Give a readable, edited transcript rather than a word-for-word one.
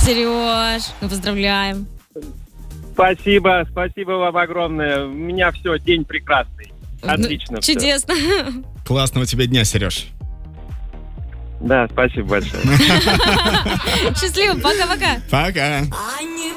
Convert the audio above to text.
Сереж, мы поздравляем. Спасибо вам огромное. У меня все, день прекрасный. Отлично. Всё. Чудесно. Классного тебе дня, Сереж. Да, спасибо большое. Счастливо, пока-пока. Пока.